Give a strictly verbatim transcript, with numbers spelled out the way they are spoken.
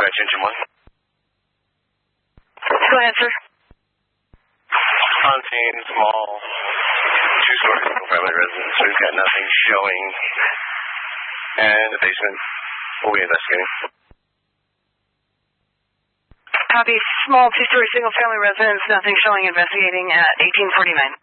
Dispatch engine one. Go ahead, sir. On scene, small, two-story single-family residence. We've got nothing showing. And the basement, we'll be investigating. Copy, small two-story single-family residence, nothing showing, investigating at eighteen forty-nine.